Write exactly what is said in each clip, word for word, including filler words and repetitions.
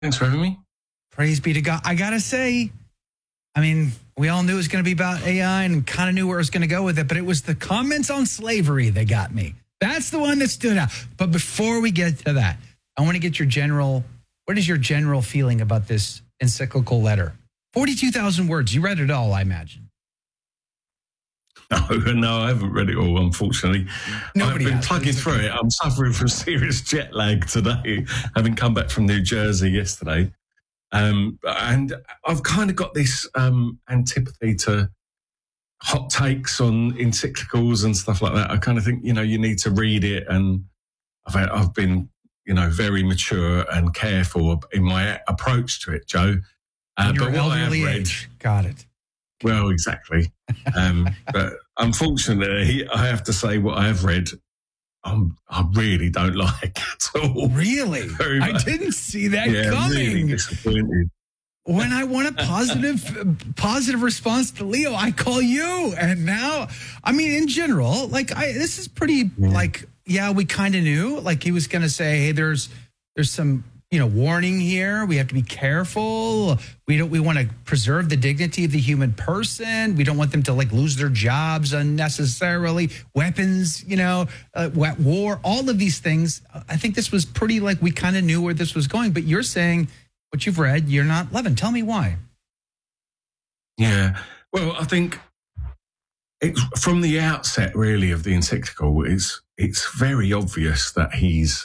Thanks for having me. Praise be to God. I got to say, I mean, we all knew it was going to be about A I and kind of knew where it was going to go with it, but it was the comments on slavery that got me. That's the one that stood out. But before we get to that, I want to get your general, what is your general feeling about this encyclical letter? forty-two thousand words. You read it all, I imagine. No, no, I haven't read it all, unfortunately. Nobody I've been has, plugging through it. I'm suffering from serious jet lag today, having come back from New Jersey yesterday. Um, and I've kind of got this um, antipathy to hot takes on encyclicals and stuff like that. I kind of think, you know, you need to read it. And I've, I've been, you know, very mature and careful in my approach to it, Joe. Uh, Your but what I have elderly read, age. Got it. well, exactly. Um, but unfortunately, I have to say what I have read, I'm, I really don't like at all. Really? Very I much. didn't see that Yeah, coming. really disappointed. When I want a positive, positive response to Leo, I call you. And now, I mean, in general, like I, this is pretty, Yeah. like, yeah, we kind of knew, like he was going to say, hey, there's, there's some, you know, warning here. We have to be careful. We don't, we want to preserve the dignity of the human person. We don't want them to like lose their jobs unnecessarily. Weapons, you know, uh, war, all of these things. I think this was pretty like we kind of knew where this was going, but you're saying what you've read, you're not loving. Tell me why. Yeah. Well, I think it, from the outset, really, of the encyclical, it's, it's very obvious that he's,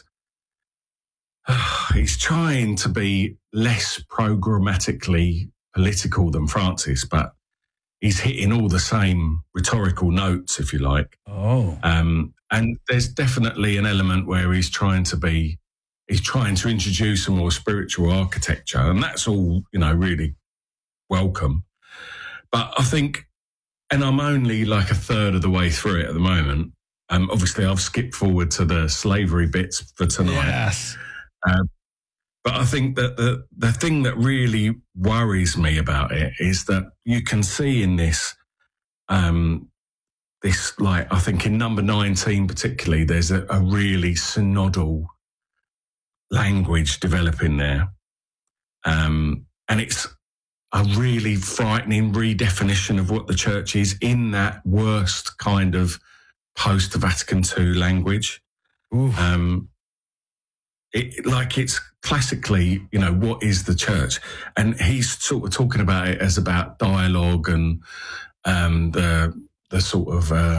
he's trying to be less programmatically political than Francis, but he's hitting all the same rhetorical notes, if you like. Oh. Um, and there's definitely an element where he's trying to be, he's trying to introduce a more spiritual architecture, and that's all, you know, really welcome. But I think, and I'm only like a third of the way through it at the moment. Um, obviously, I've skipped forward to the slavery bits for tonight. Yes. Uh, but I think that the, the thing that really worries me about it is that you can see in this, um, this like, I think in number nineteen particularly, there's a, a really synodal language developing there. Um, and it's a really frightening redefinition of what the church is in that worst kind of post-Vatican two language. Um, It, like it's classically, you know, what is the church? And he's sort of talking about it as about dialogue and um, the the sort of uh,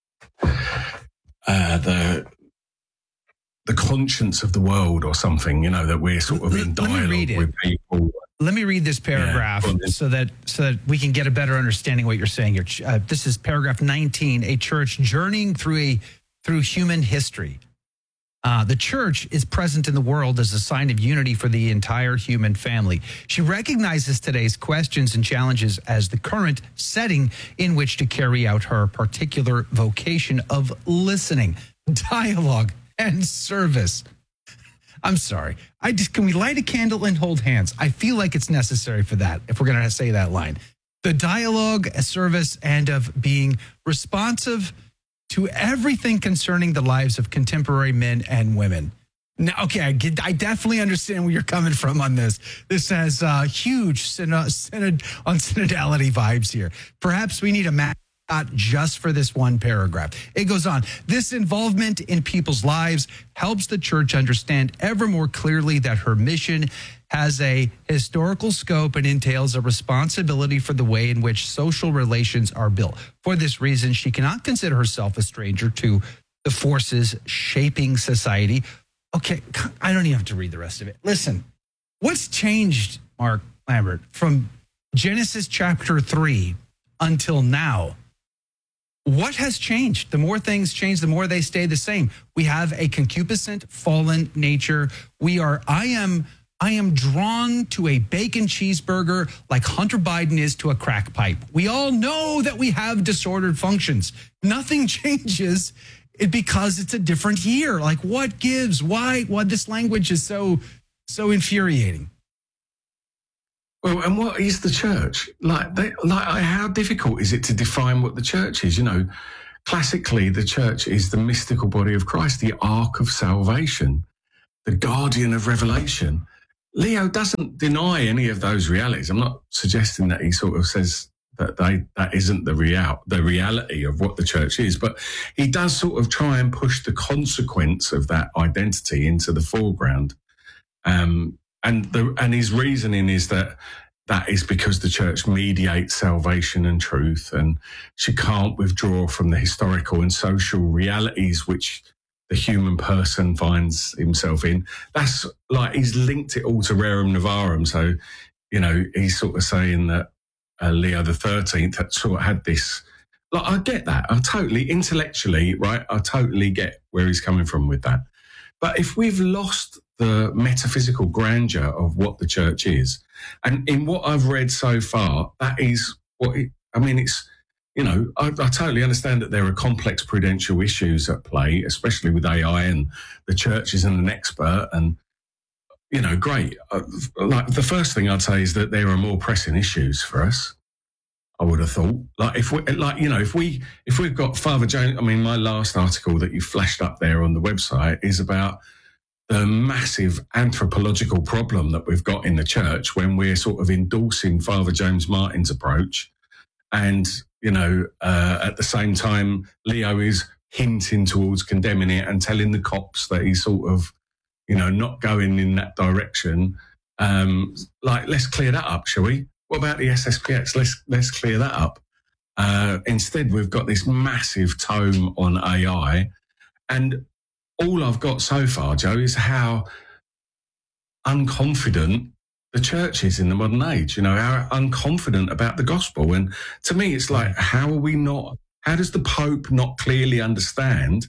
uh, the the conscience of the world or something, you know, that we're sort of in Let me read dialogue it. with people. Let me read this paragraph Yeah, go on then. so that so that we can get a better understanding of what you're saying here. Uh, this is paragraph nineteen, a church journeying through a through human history. Uh, the church is present in the world as a sign of unity for the entire human family. She recognizes today's questions and challenges as the current setting in which to carry out her particular vocation of listening, dialogue, and service. I'm sorry. I just, can we light a candle and hold hands? I feel like it's necessary for that, if we're going to say that line. The dialogue, a service, and of being responsive to everything concerning the lives of contemporary men and women. Now, okay, I, get, I definitely understand where you're coming from on this. This has uh, huge synod, synod on synodality vibes here. Perhaps we need a map just for this one paragraph. It goes on. This involvement in people's lives helps the church understand ever more clearly that her mission has a historical scope and entails a responsibility for the way in which social relations are built. For this reason, she cannot consider herself a stranger to the forces shaping society. Okay, I don't even have to read the rest of it. Listen, what's changed, Mark Lambert, from Genesis chapter three until now? What has changed? The more things change, the more they stay the same. We have a concupiscent, fallen nature. We are, I am, I am drawn to a bacon cheeseburger like Hunter Biden is to a crack pipe. We all know that we have disordered functions. Nothing changes because it's a different year. Like what gives? Why? Why this language is so, so infuriating. Well, and what is the church? Like, they, like, how difficult is it to define what the church is? You know, classically, the church is the mystical body of Christ, the ark of salvation, the guardian of revelation. Leo doesn't deny any of those realities. I'm not suggesting that he sort of says that they that isn't the real the reality of what the church is, but he does sort of try and push the consequence of that identity into the foreground. Um, and the and his reasoning is that that is because the church mediates salvation and truth, and she can't withdraw from the historical and social realities which the human person finds himself in. That's like, he's linked it all to Rerum Novarum. So, you know, he's sort of saying that uh, Leo the thirteenth had sort of had this, like, I get that. I totally, intellectually, right, I totally get where he's coming from with that. But if we've lost the metaphysical grandeur of what the church is, and in what I've read so far, that is what it, I mean, it's, you know, I, I totally understand that there are complex prudential issues at play, especially with A I, and the church isn't an expert. And, you know, great. Uh, like, the first thing I'd say is that there are more pressing issues for us, I would have thought. Like, if we, like, you know, if we, if we've got Father Jones, I mean, my last article that you flashed up there on the website is about the massive anthropological problem that we've got in the church when we're sort of endorsing Father James Martin's approach. And, you know, uh, at the same time, Leo is hinting towards condemning it and telling the cops that he's sort of, you know, not going in that direction. Um, like, let's clear that up, shall we? What about the S S P X? Let's let's clear that up. Uh, instead, we've got this massive tome on A I, and all I've got so far, Joe, is how unconfident the church is in the modern age. You know, how unconfident about the gospel. And to me, it's like, how are we not? How does the Pope not clearly understand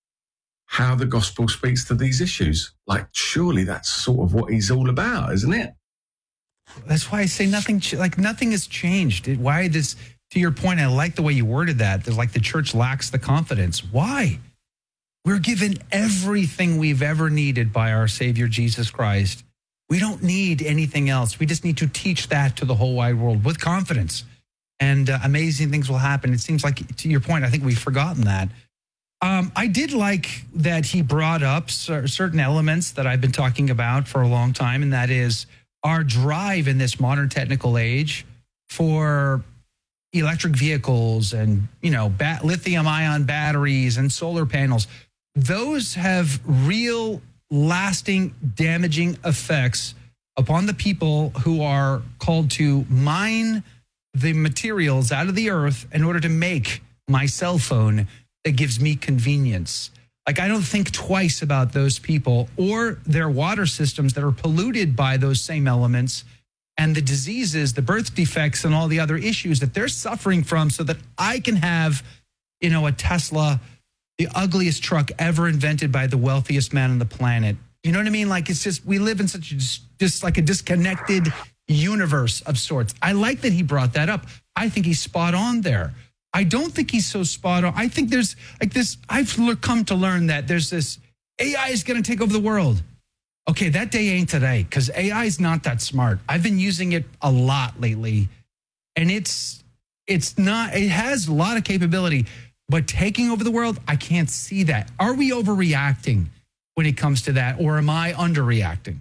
how the gospel speaks to these issues? Like, surely that's sort of what he's all about, isn't it? That's why I say nothing, like nothing has changed. Why this, to your point, I like the way you worded that. There's like the church lacks the confidence. Why? We're given everything we've ever needed by our Savior, Jesus Christ. We don't need anything else. We just need to teach that to the whole wide world with confidence. And uh, amazing things will happen. It seems like, to your point, I think we've forgotten that. Um, I did like that he brought up certain elements that I've been talking about for a long time, and that is our drive in this modern technical age for electric vehicles and, you know, bat- lithium ion batteries and solar panels. Those have real lasting damaging effects upon the people who are called to mine the materials out of the earth in order to make my cell phone that gives me convenience. Like, I don't think twice about those people or their water systems that are polluted by those same elements and the diseases, the birth defects, and all the other issues that they're suffering from, so that I can have, you know, a Tesla, the ugliest truck ever invented by the wealthiest man on the planet. You know what I mean? Like, it's just, we live in such a, just like a disconnected universe of sorts. I like that he brought that up. I think he's spot on there. I don't think he's so spot on. I think there's like this, I've come to learn that there's this, A I is going to take over the world. Okay, that day ain't today, because A I is not that smart. I've been using it a lot lately, and it's it's not, it has a lot of capability, but taking over the world, I can't see that. Are we overreacting when it comes to that, or am I underreacting?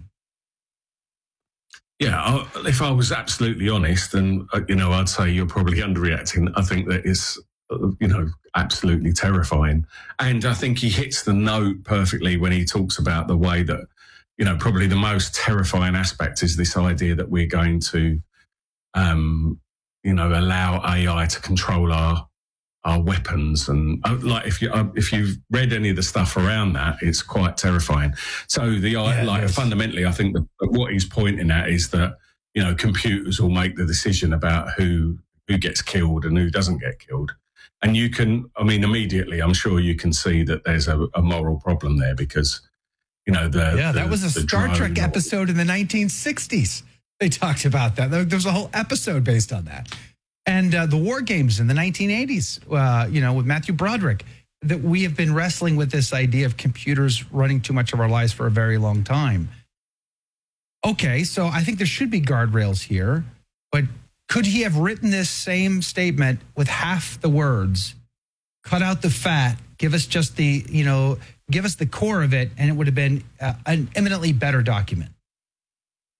Yeah, if I was absolutely honest, then, you know, I'd say you're probably underreacting. I think that is, you know, absolutely terrifying. And I think he hits the note perfectly when he talks about the way that, you know, probably the most terrifying aspect is this idea that we're going to, um, you know, allow A I to control our our weapons. And uh, like, if you uh, if you've read any of the stuff around that, it's quite terrifying. So the yeah, like yes. fundamentally, I think that what he's pointing at is that, you know, computers will make the decision about who who gets killed and who doesn't get killed. And you can, I mean, immediately, I'm sure you can see that there's a, a moral problem there, because, you know, the yeah, the, that was a Star Trek or, episode in the nineteen sixties. They talked about that. There was a whole episode based on that. And uh, the war games in the nineteen eighties, uh, you know, with Matthew Broderick, that we have been wrestling with this idea of computers running too much of our lives for a very long time. Okay, so I think there should be guardrails here, but could he have written this same statement with half the words, cut out the fat, give us just the, you know, give us the core of it, and it would have been uh, an eminently better document?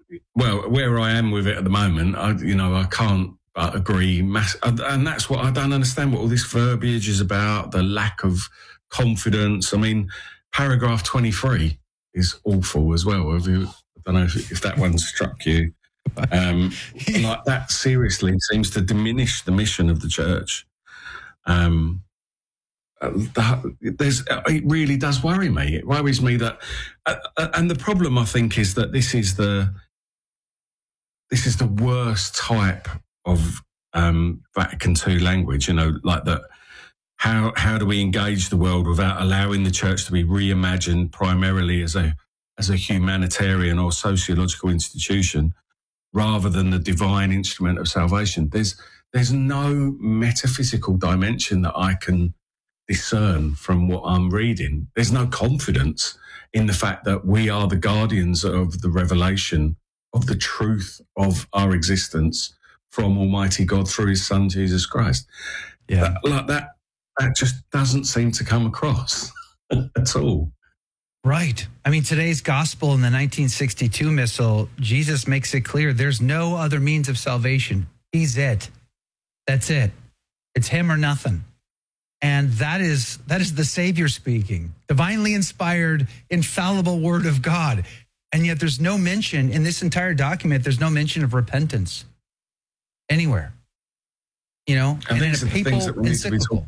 well, where I am with it at the moment, I, you know, I can't but agree. Mass- and that's what I don't understand what all this verbiage is about, the lack of confidence. I mean, paragraph twenty-three is awful as well. Have you, I don't know if, if that one struck you. Um, like that seriously seems to diminish the mission of the church. Um, that, there's, it really does worry me. It worries me that, uh, and the problem I think is that this is the this is the worst type of um, Vatican two language. You know, like that. How how do we engage the world without allowing the church to be reimagined primarily as a as a humanitarian or sociological institution, rather than the divine instrument of salvation? There's there's no metaphysical dimension that I can discern from what I'm reading. There's no confidence in the fact that we are the guardians of the revelation of the truth of our existence from Almighty God through His Son Jesus Christ. Yeah, that, like that. That just doesn't seem to come across at all. Right. I mean, today's gospel in the nineteen sixty-two missal, Jesus makes it clear there's no other means of salvation. He's it. That's it. It's Him or nothing. And that is that is the Savior speaking, divinely inspired, infallible Word of God. And yet there's no mention in this entire document, there's no mention of repentance anywhere. You know, and, and in a papal encyclical.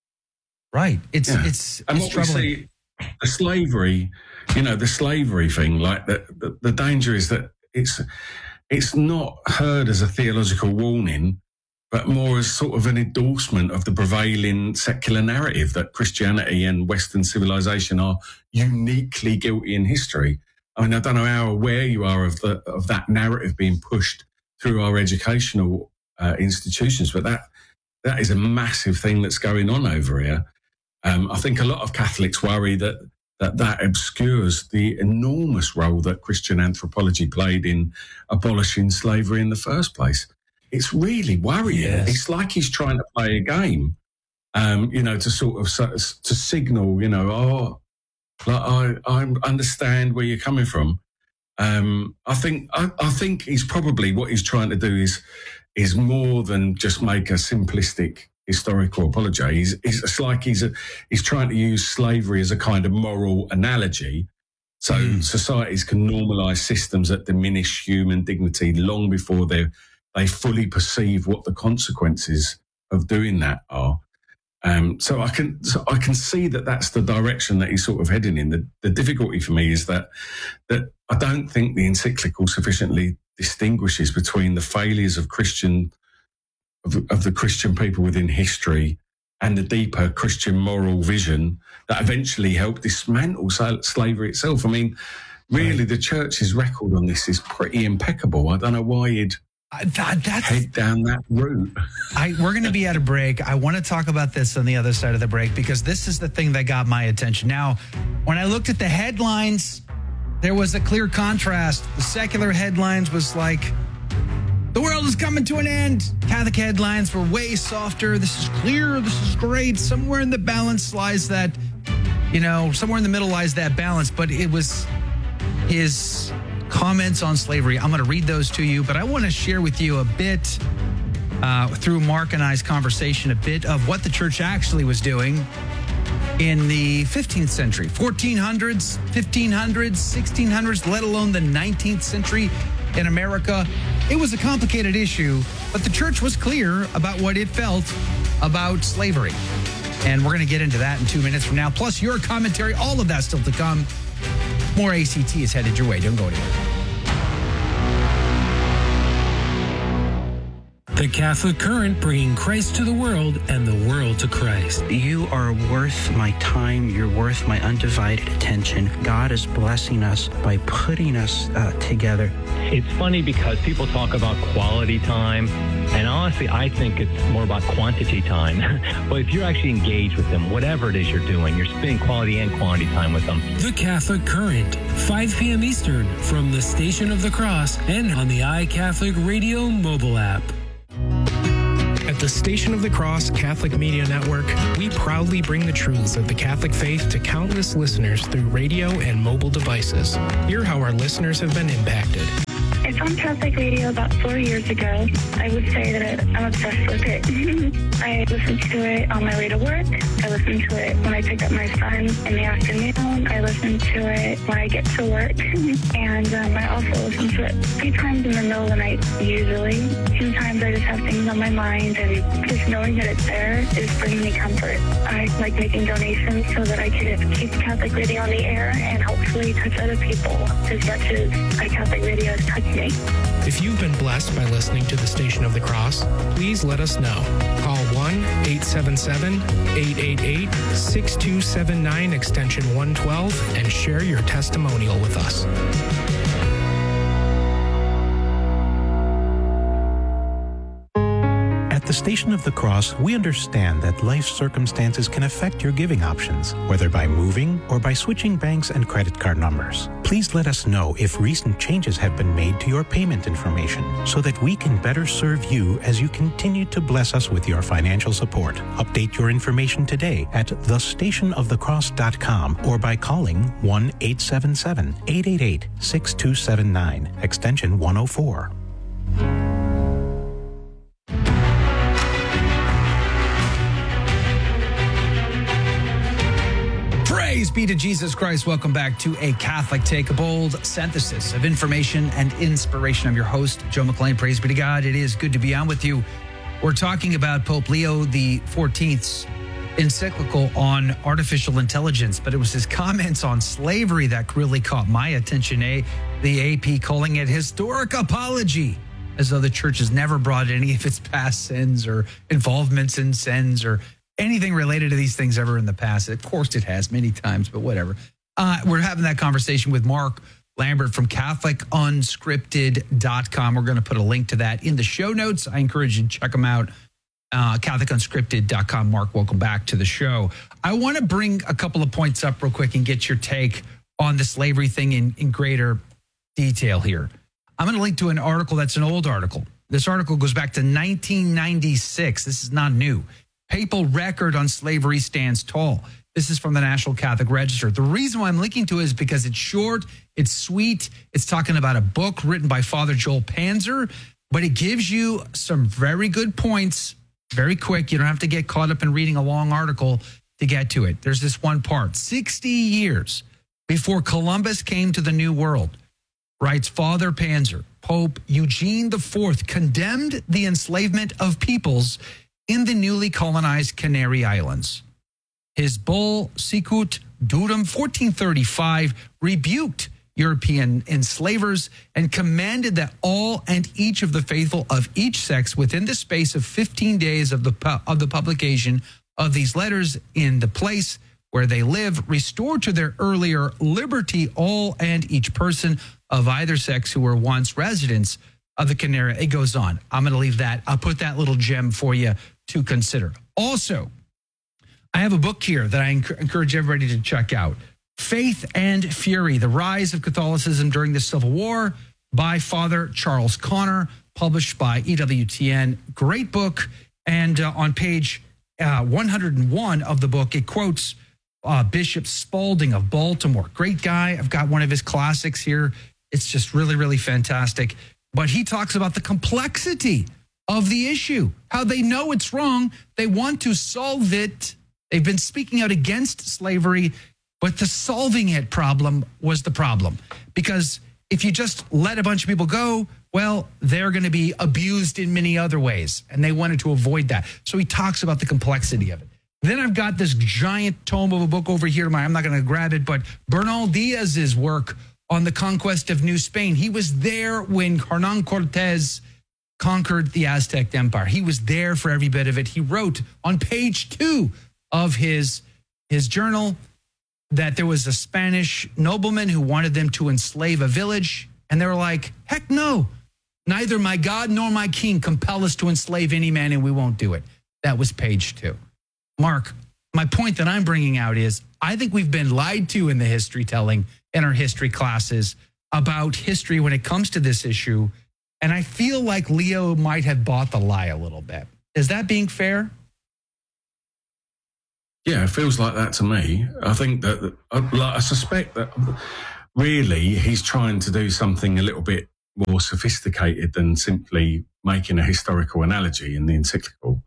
Right. It's yeah. it's, and it's what troubling. We see, the slavery, you know, the slavery thing, like the, the, the danger is that it's it's not heard as a theological warning, but more as sort of an endorsement of the prevailing secular narrative that Christianity and Western civilization are uniquely guilty in history. I mean, I don't know how aware you are of the of that narrative being pushed through our educational uh, institutions, but that that is a massive thing that's going on over here. Um, I think a lot of Catholics worry that, that that obscures the enormous role that Christian anthropology played in abolishing slavery in the first place. It's really worrying. Yes. It's like he's trying to play a game, um, you know, to sort of to signal, you know, oh, like I, I understand where you're coming from. Um, I think I, I think he's probably what he's trying to do is is more than just make a simplistic historical apology. He's, it's like he's a, he's trying to use slavery as a kind of moral analogy, so mm. societies can normalise systems that diminish human dignity long before they they fully perceive what the consequences of doing that are. Um, so I can so I can see that that's the direction that he's sort of heading in. The, the difficulty for me is that that I don't think the encyclical sufficiently distinguishes between the failures of Christian of, of the Christian people within history and the deeper Christian moral vision that eventually helped dismantle slavery itself. I mean, really, right. The church's record on this is pretty impeccable. I don't know why you'd uh, that, that's, head down that route. I, we're going to be at a break. I want to talk about this on the other side of the break because this is the thing that got my attention. Now, when I looked at the headlines, there was a clear contrast. The secular headlines was like, the world is coming to an end. Catholic headlines were way softer. This is clear. This is great. Somewhere in the balance lies that, you know, somewhere in the middle lies that balance. But it was his comments on slavery. I'm going to read those to you, but I want to share with you a bit uh, through Mark and I's conversation, a bit of what the church actually was doing in the fifteenth century, fourteen hundreds, fifteen hundreds, sixteen hundreds, let alone the nineteenth century in America. It was a complicated issue, but the church was clear about what it felt about slavery. And we're going to get into that in two minutes from now. Plus your commentary, all of that still to come. More A C T is headed your way. Don't go anywhere. The Catholic Current, bringing Christ to the world and the world to Christ. You are worth my time. You're worth my undivided attention. God is blessing us by putting us uh, together. It's funny because people talk about quality time, and honestly, I think it's more about quantity time. But if you're actually engaged with them, whatever it is you're doing, you're spending quality and quantity time with them. The Catholic Current, five p.m. Eastern, from the Station of the Cross and on the iCatholic Radio mobile app. At the Station of the Cross Catholic Media Network, we proudly bring the truths of the Catholic faith to countless listeners through radio and mobile devices. Hear how our listeners have been impacted. It found Catholic radio about four years ago. I would say that I'm obsessed with it. I listen to it on my way to work. I listen to it when I pick up my son in the afternoon. I listen to it when I get to work. And um, I also listen to it a few times in the middle of the night, usually. Sometimes I just have things on my mind, and just knowing that it's there is bringing me comfort. I like making donations so that I can keep Catholic radio on the air and hopefully touch other people as much as Catholic radio has touched me. If you've been blessed by listening to the Station of the Cross, please let us know. Call one eight seven seven, eight eight eight, six two seven nine extension one twelve and share your testimonial with us. At the Station of the Cross, we understand that life circumstances can affect your giving options, whether by moving or by switching banks and credit card numbers. Please let us know if recent changes have been made to your payment information so that we can better serve you as you continue to bless us with your financial support. Update your information today at the station of the cross dot com or by calling one eight seven seven, eight eight eight, six two seven nine, extension one oh four. Praise be to Jesus Christ. Welcome back to A Catholic Take, a bold synthesis of information and inspiration. I'm your host, Joe McLean. Praise be to God. It is good to be on with you. We're talking about Pope Leo the fourteenth's encyclical on artificial intelligence, but it was his comments on slavery that really caught my attention. A, the A P calling it historic apology, as though the church has never brought any of its past sins or involvements in sins or anything related to these things ever in the past. Of course it has many times, but whatever. Uh, we're having that conversation with Mark Lambert from Catholic Unscripted dot com. We're going to put a link to that in the show notes. I encourage you to check them out. Uh, Catholic Unscripted dot com. Mark, welcome back to the show. I want to bring a couple of points up real quick and get your take on the slavery thing in, in greater detail here. I'm going to link to an article that's an old article. This article goes back to nineteen ninety-six. This is not new. Papal record on slavery stands tall. This is from the National Catholic Register. The reason why I'm linking to it is because it's short, it's sweet, it's talking about a book written by Father Joel Panzer, but it gives you some very good points, very quick. You don't have to get caught up in reading a long article to get to it. There's this one part. sixty years before Columbus came to the New World, writes Father Panzer, Pope Eugene the Fourth condemned the enslavement of peoples in the newly colonized Canary Islands. His bull, Sicut Dudum fourteen thirty-five, rebuked European enslavers and commanded that all and each of the faithful of each sex within the space of fifteen days of the, of the publication of these letters in the place where they live, restore to their earlier liberty all and each person of either sex who were once residents of the Canary. It goes on. I'm going to leave that. I'll put that little gem for you to consider. Also, I have a book here that I encourage everybody to check out. Faith and Fury, The Rise of Catholicism During the Civil War by Father Charles Connor, published by E W T N. Great book. And uh, on page uh, one hundred one of the book, it quotes uh, Bishop Spalding of Baltimore. Great guy. I've got one of his classics here. It's just really, really fantastic. But he talks about the complexity of the issue, how they know it's wrong. They want to solve it. They've been speaking out against slavery, but the solving it problem was the problem. Because if you just let a bunch of people go, well, they're going to be abused in many other ways. And they wanted to avoid that. So he talks about the complexity of it. Then I've got this giant tome of a book over here. I'm not going to grab it, but Bernal Diaz's work on the conquest of New Spain. He was there when Hernan Cortez conquered the Aztec Empire. He was there for every bit of it. He wrote on page two of his, his journal that there was a Spanish nobleman who wanted them to enslave a village. And they were like, heck no, neither my God nor my king compel us to enslave any man, and we won't do it. That was page two. Mark, my point that I'm bringing out is I think we've been lied to in the history telling in our history classes about history when it comes to this issue. And I feel like Leo might have bought the lie a little bit. Is that being fair? Yeah, it feels like that to me. I think that, like, I suspect that really he's trying to do something a little bit more sophisticated than simply making a historical analogy in the encyclical.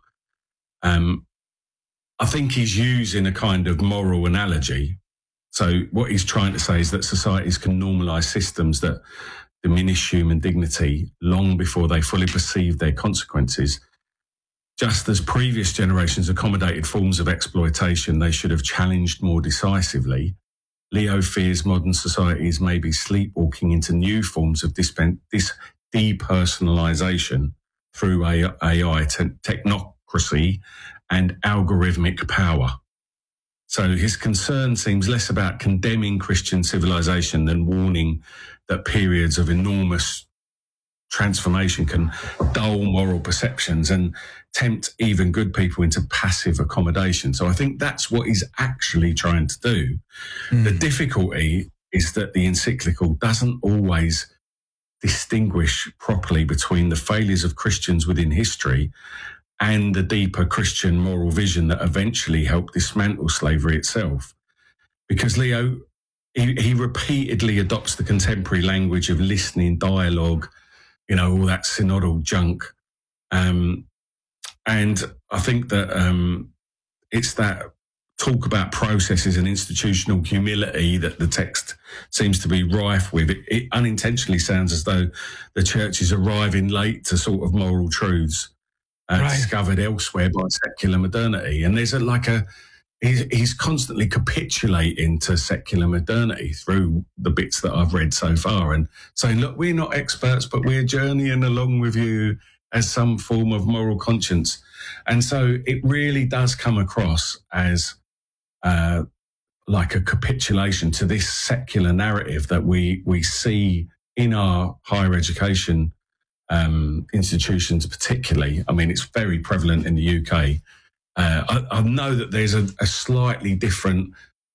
Um, I think he's using a kind of moral analogy. So what he's trying to say is that societies can normalise systems that diminish human dignity long before they fully perceive their consequences. Just as previous generations accommodated forms of exploitation they should have challenged more decisively, Leo fears modern societies may be sleepwalking into new forms of dispen- this depersonalisation through A I, te- technocracy and algorithmic power. So his concern seems less about condemning Christian civilization than warning that periods of enormous transformation can dull moral perceptions and tempt even good people into passive accommodation. So I think that's what he's actually trying to do. Mm. The difficulty is that the encyclical doesn't always distinguish properly between the failures of Christians within history and the deeper Christian moral vision that eventually helped dismantle slavery itself. Because Leo, he, he repeatedly adopts the contemporary language of listening, dialogue, you know, all that synodal junk. Um, and I think that um, it's that talk about processes and institutional humility that the text seems to be rife with. It, it unintentionally sounds as though the church is arriving late to sort of moral truths uh, right. discovered elsewhere by secular modernity. And there's a, like a, he's, he's constantly capitulating to secular modernity through the bits that I've read so far and saying, look, we're not experts, but we're journeying along with you as some form of moral conscience. And so it really does come across as uh, like a capitulation to this secular narrative that we, we see in our higher education um, institutions particularly. I mean, it's very prevalent in the U K. Uh, I, I know that there's a, a slightly different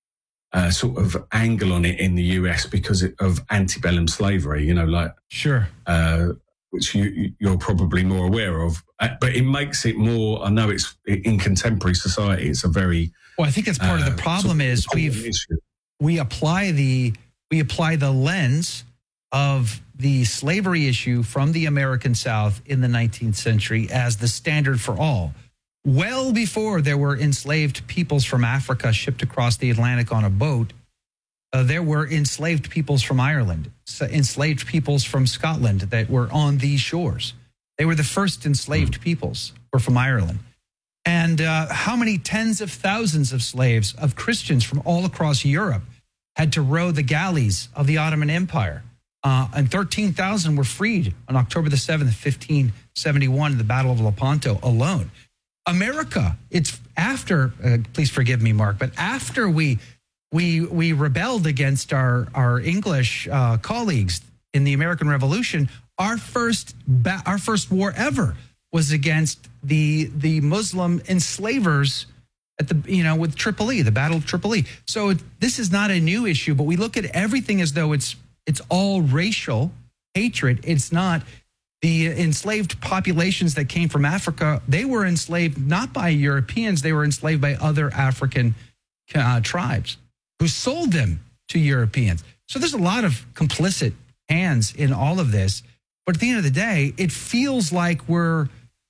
uh, sort of angle on it in the U S because of antebellum slavery, you know, like... Sure. Uh, which you, you're probably more aware of. Uh, but it makes it more... I know it's in contemporary society, it's a very... Well, I think that's part uh, of the problem sort of is we've issue. we apply the we apply the lens of the slavery issue from the American South in the nineteenth century as the standard for all. Well before there were enslaved peoples from Africa shipped across the Atlantic on a boat, uh, there were enslaved peoples from Ireland, enslaved peoples from Scotland that were on these shores. They were the first enslaved mm. peoples were from Ireland. And uh, how many tens of thousands of slaves, of Christians from all across Europe, had to row the galleys of the Ottoman Empire? Uh, and thirteen thousand were freed on October the seventh, fifteen seventy-one, in the Battle of Lepanto alone. America, it's after, uh, please forgive me, Mark, but after we we we rebelled against our, our English uh, colleagues in the American Revolution, our first ba- our first war ever was against the the Muslim enslavers at the, you know, with Tripoli, the Battle of Tripoli. So this is not a new issue, but we look at everything as though it's it's all racial hatred. It's not. The enslaved populations that came from Africa, they were enslaved not by Europeans, they were enslaved by other African uh, tribes who sold them to Europeans. So there's a lot of complicit hands in all of this. But at the end of the day, it feels like we're,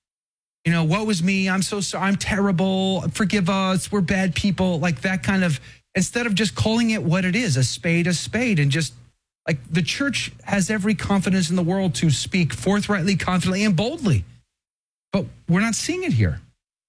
you know, woe is me, I'm so sorry, I'm terrible, forgive us, we're bad people, like that kind of, instead of just calling it what it is, a spade, a spade, and just, like, the church has every confidence in the world to speak forthrightly, confidently, and boldly. But we're not seeing it here.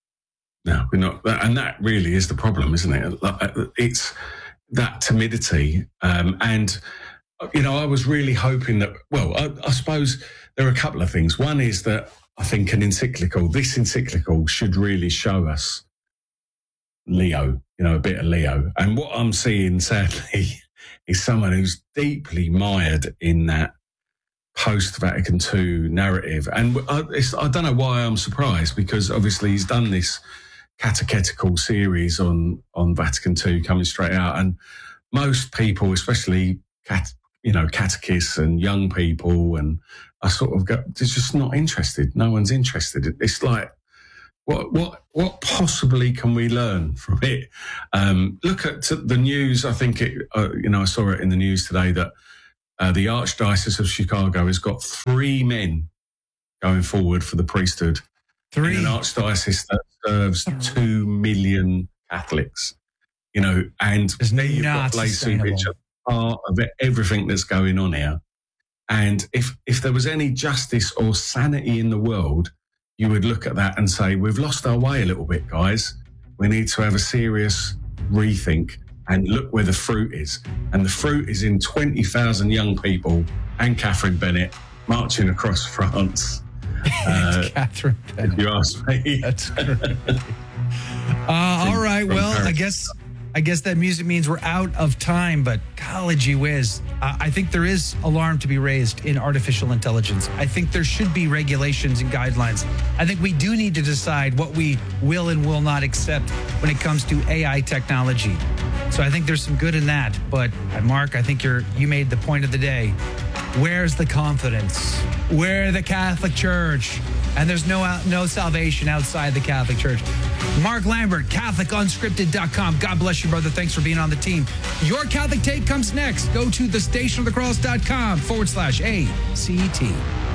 No, we're not. And that really is the problem, isn't it? It's that timidity. Um, and, you know, I was really hoping that, well, I, I suppose there are a couple of things. One is that I think an encyclical, this encyclical should really show us Leo, you know, a bit of Leo. And what I'm seeing, sadly, is someone who's deeply mired in that post-Vatican two narrative. And I, it's, I don't know why I'm surprised, because obviously he's done this catechetical series on, on Vatican two coming straight out. And most people, especially, cat, you know, catechists and young people, and I sort of go, they're just not interested. No one's interested. It's like, What what what possibly can we learn from it? Um, look at the news. I think it. Uh, you know, I saw it in the news today that Uh, the Archdiocese of Chicago has got three men going forward for the priesthood. Three. In an archdiocese that serves two million Catholics. You know, and It's there you've not got lay sustainable. seepage at the heart of it, everything that's going on here. And if if there was any justice or sanity in the world, you would look at that and say, we've lost our way a little bit, guys. We need to have a serious rethink and look where the fruit is. And the fruit is in twenty thousand young people and Catherine Bennett marching across France. Uh, Catherine Bennett. if you ask me. That's great. Uh, all right. Well, I guess I guess that music means we're out of time. But golly gee whiz, uh, I think there is alarm to be raised in artificial intelligence. I think there should be regulations and guidelines. I think we do need to decide what we will and will not accept when it comes to A I technology. So I think there's some good in that. But uh, Mark, I think you're you made the point of the day. Where's the confidence? Where the Catholic Church? And there's no no salvation outside the Catholic Church. Mark Lambert, Catholic Unscripted dot com. God bless you, brother. Thanks for being on the team. Your Catholic Take comes next. Go to the station of the cross dot com forward slash A C T.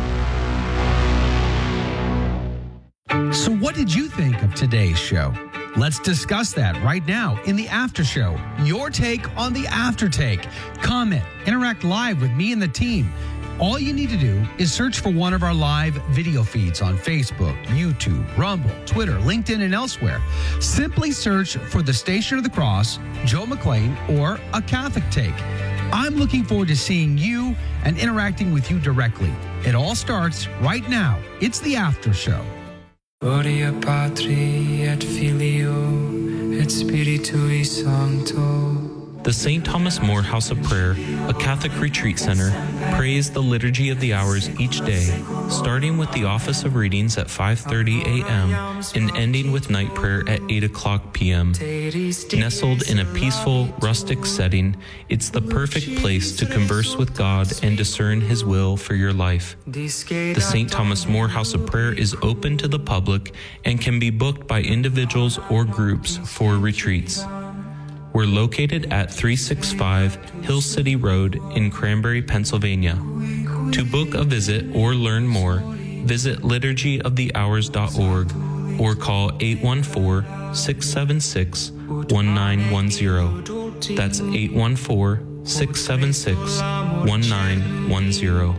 So what did you think of today's show? Let's discuss that right now in the after show. Your take on the after take. Comment, interact live with me and the team. All you need to do is search for one of our live video feeds on Facebook, YouTube, Rumble, Twitter, LinkedIn, and elsewhere. Simply search for the Station of the Cross, Joe McClain, or A Catholic Take. I'm looking forward to seeing you and interacting with you directly. It all starts right now. It's the after show. Gloria Patri et Filio et Spiritui Sancto. The Saint Thomas More House of Prayer, a Catholic retreat center, prays the Liturgy of the Hours each day, starting with the office of readings at five thirty a.m. and ending with night prayer at eight o'clock p.m. Nestled in a peaceful, rustic setting, it's the perfect place to converse with God and discern His will for your life. The Saint Thomas More House of Prayer is open to the public and can be booked by individuals or groups for retreats. We're located at three sixty-five Hill City Road in Cranberry, Pennsylvania. To book a visit or learn more, visit liturgy of the hours dot org or call eight one four, six seven six, one nine one zero. That's eight one four, six seven six, one nine one zero.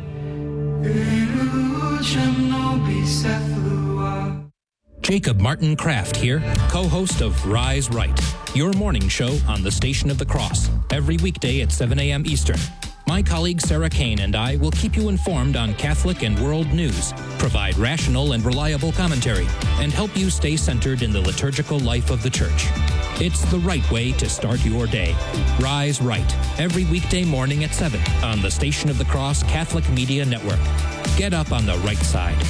Jacob Martin Kraft here, co-host of Rise Right, your morning show on the Station of the Cross, every weekday at seven a.m. Eastern. My colleague Sarah Kane and I will keep you informed on Catholic and world news, provide rational and reliable commentary, and help you stay centered in the liturgical life of the Church. It's the right way to start your day. Rise Right, every weekday morning at seven on the Station of the Cross Catholic Media Network. Get up on the right side.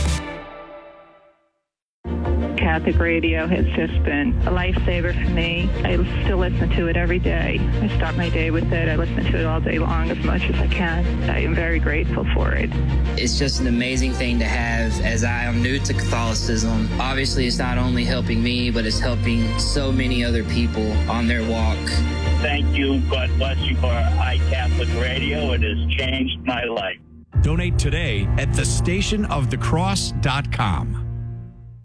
Catholic radio has just been a lifesaver for me. I still listen to it every day. I start my day with it. I listen to it all day long as much as I can. I am very grateful for it. It's just an amazing thing to have, as I am new to Catholicism. Obviously, it's not only helping me, but it's helping so many other people on their walk. Thank you. God bless you for iCatholic Radio. It has changed my life. Donate today at the station of the cross dot com.